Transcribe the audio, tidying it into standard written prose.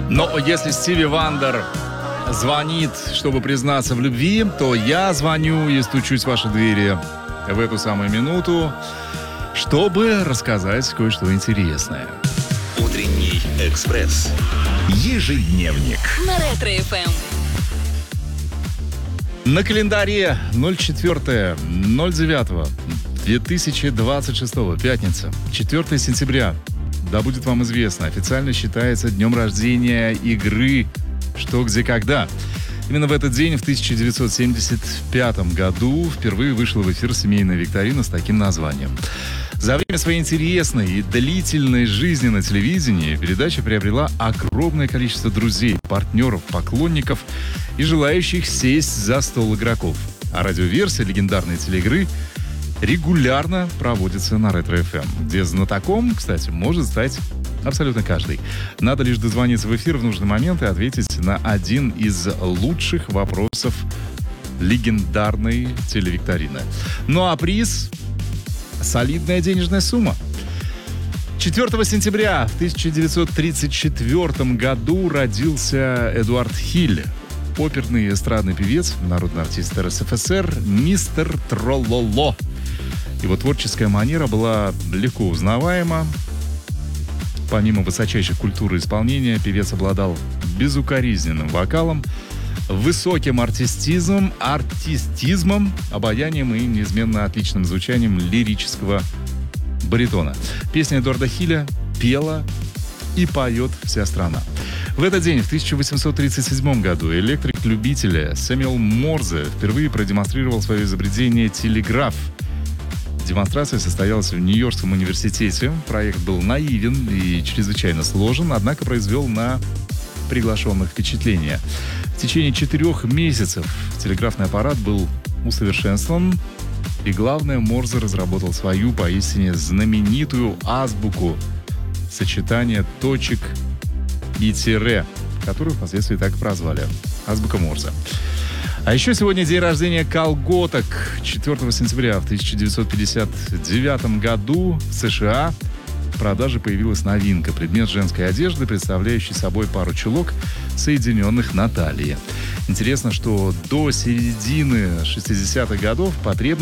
Но если Стиви Вандер звонит, чтобы признаться в любви, то я звоню и стучусь в ваши двери в эту самую минуту, чтобы рассказать кое-что интересное. Утренний экспресс. Ежедневник. На Ретро-ФМ. На календаре 04.09.2026, пятница, 4 сентября. Да будет вам известно, официально считается днем рождения игры «Что, где, когда». Именно в этот день, в 1975 году, впервые вышла в эфир семейная викторина с таким названием. За время своей интересной и длительной жизни на телевидении передача приобрела огромное количество друзей, партнеров, поклонников и желающих сесть за стол игроков. А радиоверсия легендарной телеигры регулярно проводится на Ретро-ФМ, где знатоком, кстати, может стать абсолютно каждый. Надо лишь дозвониться в эфир в нужный момент и ответить на один из лучших вопросов легендарной телевикторины. Ну а приз — солидная денежная сумма. 4 сентября в 1934 году родился Эдуард Хиль, оперный эстрадный певец, народный артист РСФСР, мистер Трололо. Его творческая манера была легко узнаваема. Помимо высочайшей культуры исполнения, певец обладал безукоризненным вокалом, высоким артистизмом, обаянием и неизменно отличным звучанием лирического баритона. Песни Эдуарда Хиля пела и поет вся страна. В этот день, в 1837 году, электрик-любитель Сэмюэл Морзе впервые продемонстрировал свое изобретение телеграф. Демонстрация состоялась в Нью-Йоркском университете. Проект был наивен и чрезвычайно сложен, однако произвел на приглашенных впечатление. В течение 4 месяцев телеграфный аппарат был усовершенствован, и главное, Морзе разработал свою поистине знаменитую азбуку сочетания точек и тире, которую впоследствии так и прозвали — азбука Морзе. А еще сегодня день рождения колготок. 4 сентября в 1959 году в США в продаже появилась новинка — предмет женской одежды, представляющий собой пару чулок, соединенных на талии. Интересно, что до середины 60-х годов потребность